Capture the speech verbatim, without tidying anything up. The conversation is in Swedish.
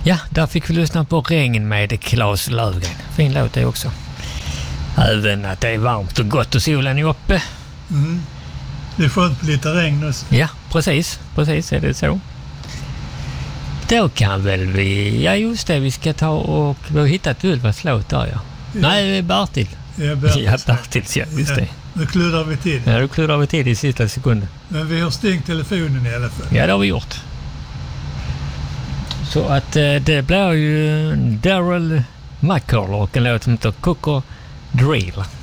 Ja, där fick vi lyssna på Regn med Claes Löfgren. Fin låt det också. Även att det är varmt och gott och solen är uppe. Mm. Det är skönt på lite regn också. Ja, precis. Precis är det så. Då kan väl vi... Ja, just det. Vi ska ta och... Vi har hittat Ulvas låt där, ja. ja. Nej, Bertil. Ja, Bertil. Ja, Bertil, ja, just ja. det. Nu kluddar vi till. Ja, då kluddar vi till i sista sekunden. Men vi har stängt telefonen i alla fall. Ja, det har vi gjort. Så att eh, det blir ju Daryl McCullough och en låt som heter Coco Drill.